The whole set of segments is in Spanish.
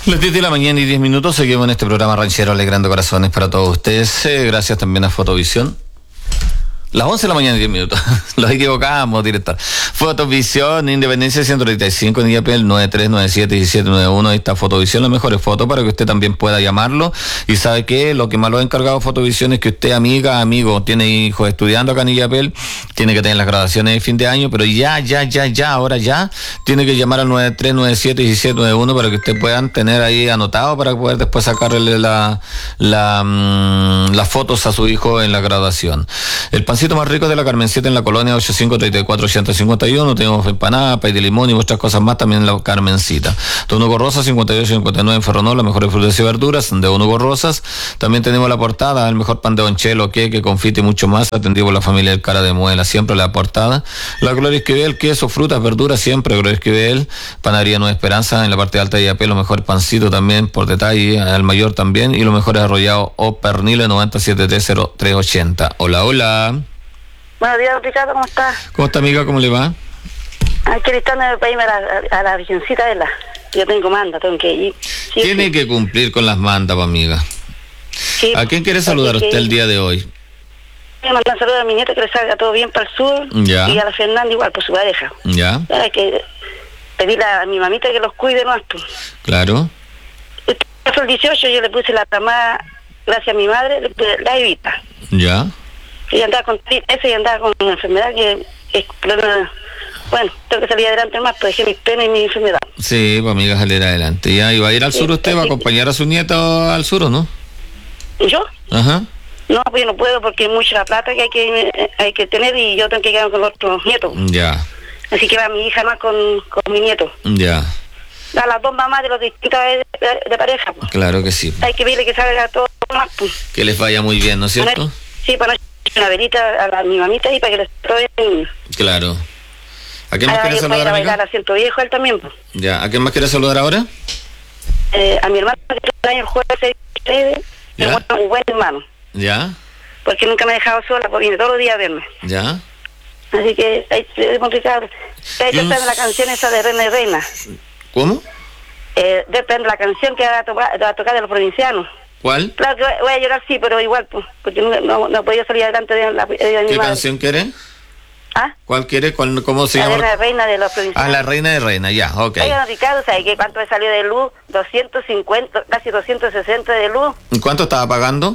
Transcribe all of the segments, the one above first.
Las 10 de la mañana y 10 minutos, seguimos en este programa ranchero alegrando corazones para todos ustedes. Gracias también a Fotovisión. Las 11 de la mañana y 10 minutos. Los equivocamos, director. Fotovisión, Independencia 135, en IAPL 93971791. Ahí está Fotovisión, las mejores fotos para que usted también pueda llamarlo. Y sabe que lo que más lo ha encargado Fotovisión es que usted, amiga, amigo, tiene hijos estudiando acá en IAPL, tiene que tener las graduaciones de fin de año, pero ahora ya, tiene que llamar al 93971791 para que usted puedan tener ahí anotado para poder después sacarle las fotos a su hijo en la graduación. El pancito más rico de la Carmencita en la colonia 8534-8051. Tenemos empanada, pay de limón y muchas cosas más también en la Carmencita. Don Hugo Rosas 5859 en Ferronol, las mejores frutas y verduras de Don Hugo Rosas. También tenemos la portada, el mejor pan de Donchelo, queque, confite y mucho más, atendido por la familia del Cara de Muela, siempre la portada. La Gloria Esquivel, queso, frutas, verduras, siempre Gloria Esquivel. Panadería Nueva Esperanza en la parte alta de IAP, los mejores pancitos también por detalle, al mayor también, y los mejores arrollados o pernil 97T0380. Hola. Buenos días, Ricardo, ¿cómo está? ¿Cómo está, amiga? ¿Cómo le va? Aquí estando para irme a la Virgencita de la... Yo tengo manda, tengo que ir. Sí, Tiene que cumplir con las mandas, amiga. Sí, ¿A quién quiere saludar usted el día de hoy? Quiero mandar un saludo a mi nieta, que le salga todo bien para el sur. Ya. Y a la Fernanda igual, por su pareja. Ya. Hay que pedirle a mi mamita que los cuide más, pues. Claro. Fue el 18, yo le puse la tamada, gracias a mi madre, le puse la Evita. Ya. Ella andaba con una enfermedad que es problema. Bueno, tengo que salir adelante más, pues dejé mis penas y mi enfermedad. Sí, pues amiga, salir adelante. ¿Ya? ¿Y va a ir al sur usted? ¿Va a acompañar a su nieta al sur o no? ¿Yo? Ajá. No, pues yo no puedo porque es mucha la plata que hay que tener y yo tengo que quedar con los otros nietos. Ya. Así que va mi hija más con mi nieto. Ya. A las dos mamás de los distintos de pareja, pues. Claro que sí. Hay que verle que salga todo más, pues. Que les vaya muy bien, ¿no es cierto? Sí, para una velita a mi mamita y para que les prueben. Claro. ¿A quién más quiere saludar, a amiga? bailar asiento viejo, él también, pues. Ya. ¿A quién más quiere saludar ahora? A mi hermano que está el año el jueves 6 un buen hermano. Ya. Porque nunca me ha dejado sola, porque viene todos los días a verme. Ya. Así que ahí es complicado. Ahí depende la canción esa de Reina y Reina. ¿Cómo? Depende la canción que va a tocar de los provincianos. ¿Cuál? Claro que voy a llorar, sí, pero igual, pues, porque no he podido salir adelante de mi ¿Qué madre. canción quiere? ¿Ah? ¿Cuál quiere? ¿Cómo se La llama? Reina de Reina de los provincianos. Ah, la Reina de Reina, ya, ok. Oiga, Ricardo, ¿sabes qué? ¿Cuánto me salió de luz? 250, casi 260 de luz. ¿Cuánto estaba pagando?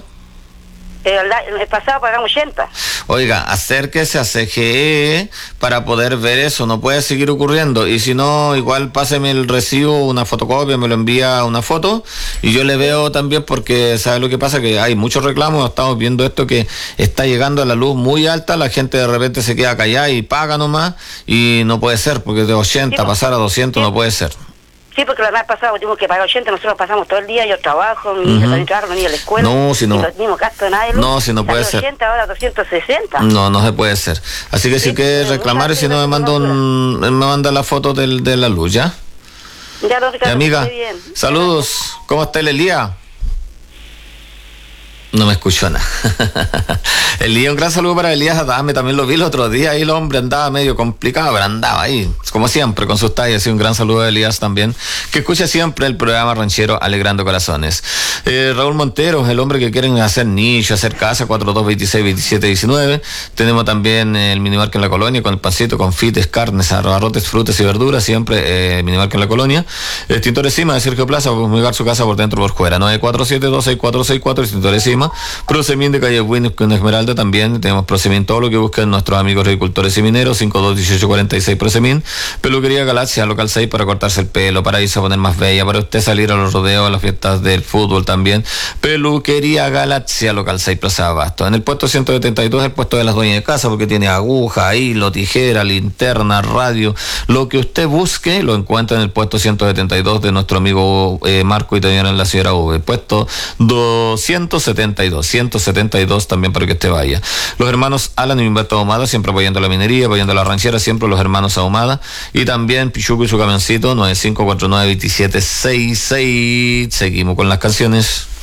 El pasado pagamos 80. Oiga, acérquese a CGE para poder ver eso, no puede seguir ocurriendo. Y si no, igual páseme el recibo, una fotocopia, me lo envía una foto y yo le veo también, porque ¿sabe lo que pasa? Que hay muchos reclamos, estamos viendo esto que está llegando a la luz muy alta, la gente de repente se queda callada y paga nomás y no puede ser, porque de 80 sí, pasar a 200 no puede ser. Sí, porque la vez pasada tuvimos que pagar 80, nosotros pasamos todo el día, yo trabajo, mi hija también trabaja, los niños a la escuela. No, si no. Y los mismos gastos de nadie. No, si no puede ser. 80, ahora 260. No se puede ser. Así que Sí, si quiere sí, reclamar, y si no me manda la foto de la luz, ¿ya? Ya, no, Ricardo, amiga, muy bien. saludos. ¿Cómo está el Elías? No me escuchó nada. Elías, un gran saludo para Elías Adame, también lo vi el otro día, ahí el hombre andaba medio complicado, pero andaba ahí, como siempre, con sus tallas. Un gran saludo a Elías también, que escucha siempre el programa ranchero Alegrando Corazones. Raúl Montero, el hombre que quieren hacer nicho, hacer casa, 4226-2719. Tenemos también el Minimarket en la colonia, con el pancito, confites, carnes, arrotes, frutas y verduras, siempre Minimarket en la colonia. Extintores Cima de Sergio Plaza, para fumigar su casa por dentro o por fuera, 947-26464, Extintores Cima. Procemín de calle Buenos con Esmeralda también. Tenemos Procemín, todo lo que busquen nuestros amigos agricultores y mineros. 521846 Procemín. Peluquería Galaxia, local 6, para cortarse el pelo, para irse a poner más bella, para usted salir a los rodeos, a las fiestas del fútbol también. Peluquería Galaxia, local 6, Plaza Abasto. En el puesto 172, el puesto de las dueñas de casa, porque tiene aguja, hilo, tijera, linterna, radio. Lo que usted busque lo encuentra en el puesto 172 de nuestro amigo Marco Italiano en la señora V. Puesto 172 también para que usted vaya. Los hermanos Alan y Humberto Ahumada, siempre apoyando la minería, apoyando la ranchera, siempre los hermanos Ahumada. Y también Pichuco y su camioncito, 95492766. Seguimos con las canciones.